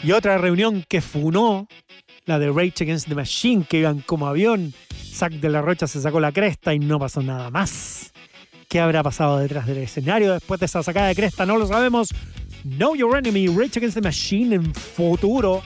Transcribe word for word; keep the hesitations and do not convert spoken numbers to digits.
Y otra reunión que funó, la de Rage Against the Machine, que iban como avión. Zack de la Rocha se sacó la cresta y no pasó nada más. ¿Qué habrá pasado detrás del escenario después de esa sacada de cresta? No lo sabemos. Know Your Enemy, Rage Against the Machine en futuro.